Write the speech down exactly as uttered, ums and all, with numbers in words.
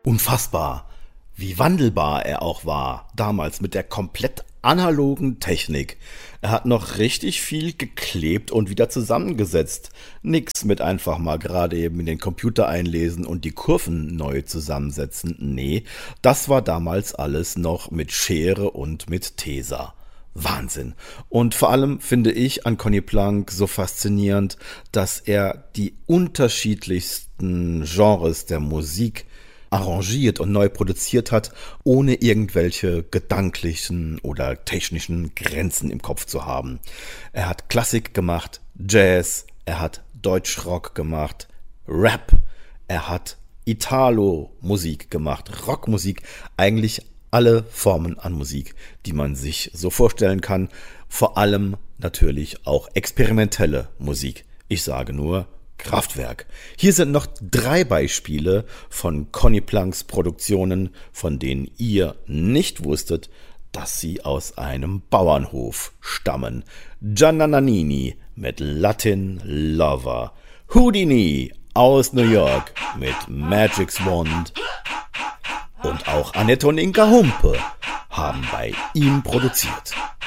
Unfassbar, wie wandelbar er auch war, damals mit der komplett analogen Technik. Er hat noch richtig viel geklebt und wieder zusammengesetzt. Nix mit einfach mal gerade eben in den Computer einlesen und die Kurven neu zusammensetzen. Nee, das war damals alles noch mit Schere und mit Tesa. Wahnsinn. Und vor allem finde ich an Conny Plank so faszinierend, dass er die unterschiedlichsten Genres der Musik arrangiert und neu produziert hat, ohne irgendwelche gedanklichen oder technischen Grenzen im Kopf zu haben. Er hat Klassik gemacht, Jazz, er hat Deutschrock gemacht, Rap, er hat Italo-Musik gemacht, Rockmusik, eigentlich alle Formen an Musik, die man sich so vorstellen kann, vor allem natürlich auch experimentelle Musik. Ich sage nur Kraftwerk. Hier sind noch drei Beispiele von Conny Planks Produktionen, von denen ihr nicht wusstet, dass sie aus einem Bauernhof stammen. Gianna Nannini mit Latin Lover, Houdini aus New York mit Magic's Wand und auch Annette und Inka Humpe haben bei ihm produziert.